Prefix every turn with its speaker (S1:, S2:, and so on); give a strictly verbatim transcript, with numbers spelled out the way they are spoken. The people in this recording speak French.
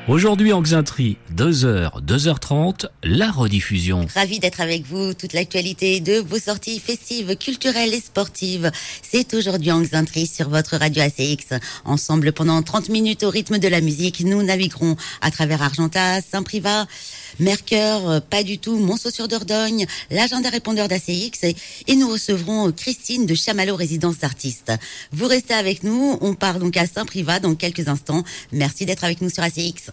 S1: Aujourd'hui en Xainterie, deux heures, deux heures trente, la rediffusion.
S2: Ravi d'être avec vous. Toute l'actualité de vos sorties festives, culturelles et sportives. C'est aujourd'hui en Xainterie sur votre radio A C X. Ensemble pendant trente minutes au rythme de la musique, nous naviguerons à travers Argentat, Saint-Privat, Mercœur, pas du tout, Monceau-sur-Dordogne, l'agenda répondeur d'A C X et, et nous recevrons Christine de Chamallow Résidence d'Artistes. Vous restez avec nous, on part donc à Saint-Privat dans quelques instants. Merci d'être avec nous sur A C X.